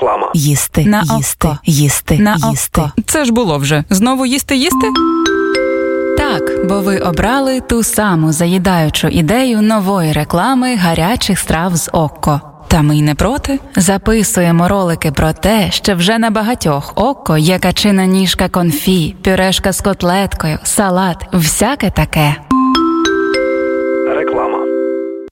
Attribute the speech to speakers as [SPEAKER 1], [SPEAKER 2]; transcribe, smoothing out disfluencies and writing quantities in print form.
[SPEAKER 1] реклама.
[SPEAKER 2] Їсти,
[SPEAKER 3] На
[SPEAKER 2] їсти,
[SPEAKER 3] око.
[SPEAKER 2] їсти,
[SPEAKER 3] На
[SPEAKER 2] їсти.
[SPEAKER 3] око. Це ж було вже. Знову їсти? Так, бо ви обрали ту саму заїдаючу ідею нової реклами гарячих страв з Окко. Та ми й не проти. Записуємо ролики про те, що вже на багатьох Окко є качина ніжка конфі, пюрешка з котлеткою, салат, всяке таке.